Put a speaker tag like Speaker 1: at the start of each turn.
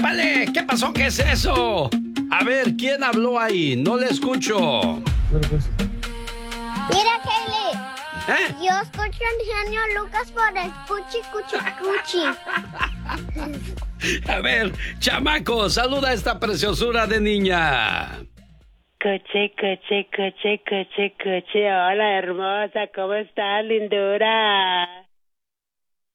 Speaker 1: ¡Épale! ¿Qué pasó? ¿Qué es eso? A ver, ¿quién habló ahí? No le escucho.
Speaker 2: Mira, Kelly. Yo escucho al genio Lucas por el cuchi.
Speaker 1: A ver, chamaco, saluda a esta preciosura de niña.
Speaker 3: Coche. Hola, hermosa. ¿Cómo estás, lindura?